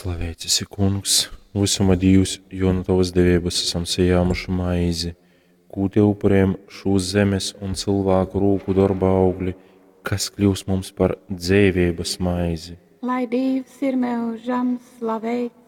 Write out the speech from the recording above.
Slavēts esi, Kungs, visuma Dievs, jo no tavas devības esam sajāmuši maizi, kūti upuriem šūs zemes un cilvēku rūku darba augļi, kas kļūs mums par dzīvības maizi. Lai Dievs ir mūžam slavēts.